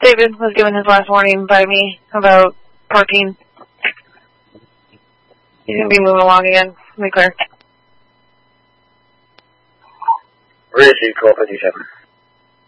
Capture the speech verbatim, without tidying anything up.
David was given his last warning by me about parking. He's going to be moving along again. Be clear. Receive twelve fifty-seven.